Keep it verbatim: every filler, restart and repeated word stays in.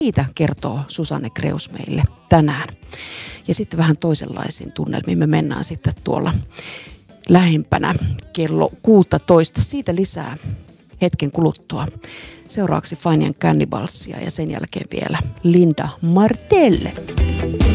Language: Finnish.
Siitä kertoo Susanne Kreus meille tänään. Ja sitten vähän toisenlaisiin tunnelmiin me mennään sitten tuolla lähempänä kello kuusitoista. Siitä lisää hetken kuluttua. Seuraavaksi Fine and Cannibalsia ja sen jälkeen vielä Linda Martelle.